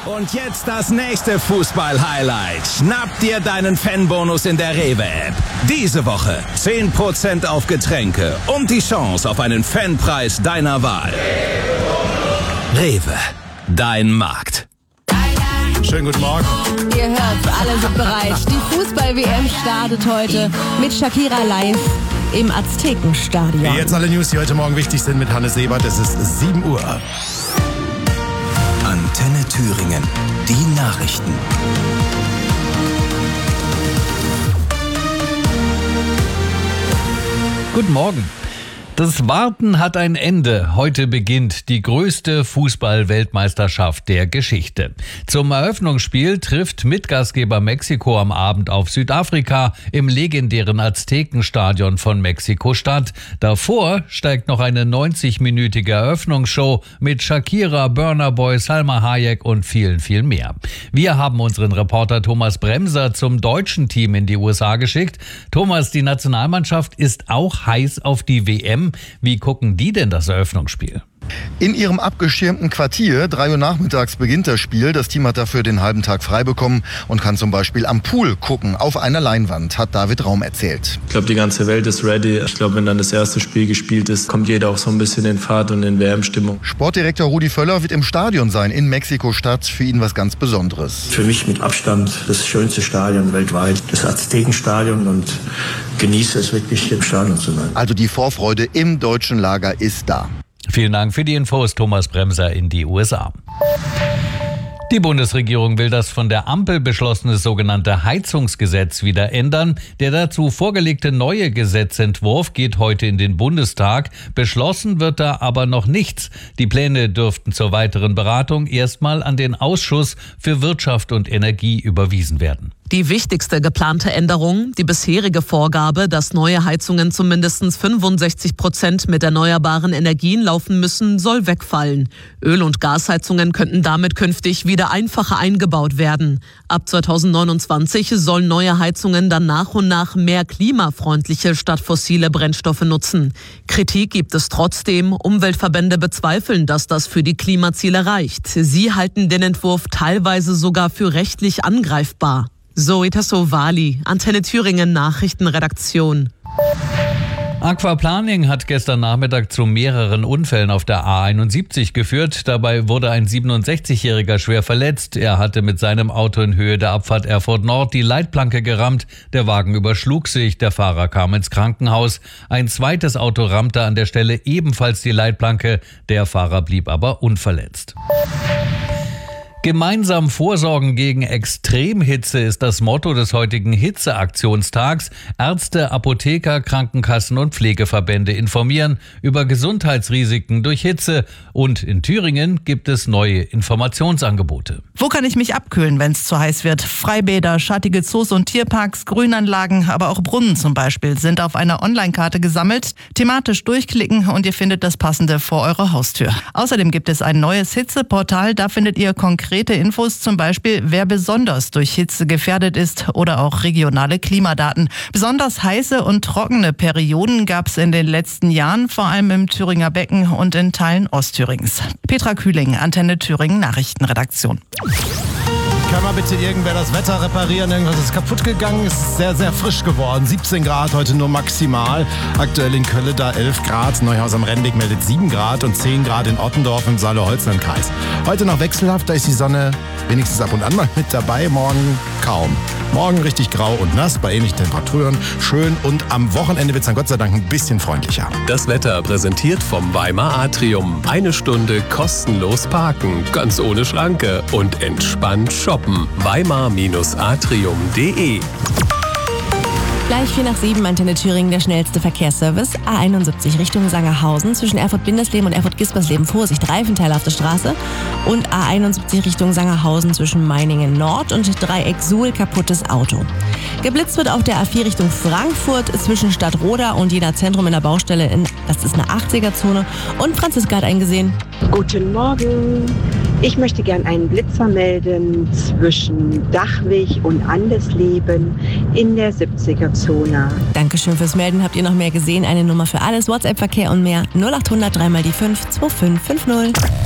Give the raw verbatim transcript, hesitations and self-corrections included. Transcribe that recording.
Und jetzt das nächste Fußball-Highlight. Schnapp dir deinen Fanbonus in der Rewe-App. Diese Woche zehn Prozent auf Getränke und die Chance auf einen Fanpreis deiner Wahl. Rewe, dein Markt. Schönen guten Morgen. Ihr hört's, alle sind bereit. Die Fußball-W M startet heute mit Shakira live im Aztekenstadion. Jetzt alle News, die heute Morgen wichtig sind mit Hannes Ebert. Es ist sieben Uhr. Antenne Thüringen, die Nachrichten. Guten Morgen. Das Warten hat ein Ende. Heute beginnt die größte Fußball-Weltmeisterschaft der Geschichte. Zum Eröffnungsspiel trifft Mitgastgeber Mexiko am Abend auf Südafrika im legendären Aztekenstadion von Mexiko-Stadt. Davor steigt noch eine neunzig-minütige Eröffnungsshow mit Shakira, Burna Boy, Salma Hayek und vielen, vielen mehr. Wir haben unseren Reporter Thomas Bremser zum deutschen Team in die U S A geschickt. Thomas, die Nationalmannschaft ist auch heiß auf die W M. Wie gucken die denn das Eröffnungsspiel? In ihrem abgeschirmten Quartier, drei Uhr nachmittags beginnt das Spiel. Das Team hat dafür den halben Tag frei bekommen und kann zum Beispiel am Pool gucken, auf einer Leinwand, hat David Raum erzählt. Ich glaube, die ganze Welt ist ready. Ich glaube, wenn dann das erste Spiel gespielt ist, kommt jeder auch so ein bisschen in Fahrt und in W M-Stimmung. Sportdirektor Rudi Völler wird im Stadion sein, in Mexiko-Stadt, für ihn was ganz Besonderes. Für mich mit Abstand das schönste Stadion weltweit, das Aztekenstadion, und genieße es wirklich, im Stadion zu sein. Also die Vorfreude im deutschen Lager ist da. Vielen Dank für die Infos, Thomas Bremser in die U S A. Die Bundesregierung will das von der Ampel beschlossene sogenannte Heizungsgesetz wieder ändern. Der dazu vorgelegte neue Gesetzentwurf geht heute in den Bundestag. Beschlossen wird da aber noch nichts. Die Pläne dürften zur weiteren Beratung erstmal an den Ausschuss für Wirtschaft und Energie überwiesen werden. Die wichtigste geplante Änderung, die bisherige Vorgabe, dass neue Heizungen zu mindestens fünfundsechzig Prozent mit erneuerbaren Energien laufen müssen, soll wegfallen. Öl- und Gasheizungen könnten damit künftig wieder einfacher eingebaut werden. Ab zweitausendneunundzwanzig sollen neue Heizungen dann nach und nach mehr klimafreundliche statt fossile Brennstoffe nutzen. Kritik gibt es trotzdem. Umweltverbände bezweifeln, dass das für die Klimaziele reicht. Sie halten den Entwurf teilweise sogar für rechtlich angreifbar. Zoe Tassovali, Antenne Thüringen Nachrichtenredaktion. Aquaplaning hat gestern Nachmittag zu mehreren Unfällen auf der A einundsiebzig geführt. Dabei wurde ein siebenundsechzigjähriger schwer verletzt. Er hatte mit seinem Auto in Höhe der Abfahrt Erfurt Nord die Leitplanke gerammt. Der Wagen überschlug sich. Der Fahrer kam ins Krankenhaus. Ein zweites Auto rammte an der Stelle ebenfalls die Leitplanke. Der Fahrer blieb aber unverletzt. Gemeinsam vorsorgen gegen Extremhitze ist das Motto des heutigen Hitzeaktionstags. Ärzte, Apotheker, Krankenkassen und Pflegeverbände informieren über Gesundheitsrisiken durch Hitze. Und in Thüringen gibt es neue Informationsangebote. Wo kann ich mich abkühlen, wenn es zu heiß wird? Freibäder, schattige Zoos und Tierparks, Grünanlagen, aber auch Brunnen zum Beispiel sind auf einer Online-Karte gesammelt. Thematisch durchklicken und ihr findet das Passende vor eurer Haustür. Außerdem gibt es ein neues Hitzeportal. Da findet ihr konkrete Infos, zum Beispiel, wer besonders durch Hitze gefährdet ist, oder auch regionale Klimadaten. Besonders heiße und trockene Perioden gab es in den letzten Jahren, vor allem im Thüringer Becken und in Teilen Ostthürings. Petra Kühling, Antenne Thüringen Nachrichtenredaktion. Kann mal bitte irgendwer das Wetter reparieren? Irgendwas ist kaputt gegangen. Es ist sehr, sehr frisch geworden. siebzehn Grad heute nur maximal. Aktuell in Kölle da elf Grad. Neuhaus am Rennweg meldet sieben Grad und zehn Grad in Ottendorf im Saale-Holzland-Kreis. Heute noch wechselhaft, da ist die Sonne wenigstens ab und an mal mit dabei. Morgen kaum. Morgen richtig grau und nass bei ähnlichen Temperaturen. Schön, und am Wochenende wird es dann Gott sei Dank ein bisschen freundlicher. Das Wetter präsentiert vom Weimar Atrium. Eine Stunde kostenlos parken, ganz ohne Schranke und entspannt shoppen. Weimar Atrium punkt de. Gleich vier nach sieben, Antenne Thüringen, der schnellste Verkehrsservice. A einundsiebzig Richtung Sangerhausen, zwischen Erfurt-Bindersleben und Erfurt-Gispersleben. Vorsicht, Reifenteile auf der Straße. Und A einundsiebzig Richtung Sangerhausen zwischen Meiningen Nord und Dreieck Suhl, kaputtes Auto. Geblitzt wird auf der A vier Richtung Frankfurt zwischen Stadtroda und Jena Zentrum in der Baustelle. In, das ist eine achtziger-Zone. Und Franziska hat eingesehen. Guten Morgen. Ich möchte gern einen Blitzer melden zwischen Dachwig und Andesleben in der siebziger-Zone. Dankeschön fürs Melden. Habt ihr noch mehr gesehen? Eine Nummer für alles, WhatsApp-Verkehr und mehr. null acht hundert drei mal die fünf zwei fünf fünf null.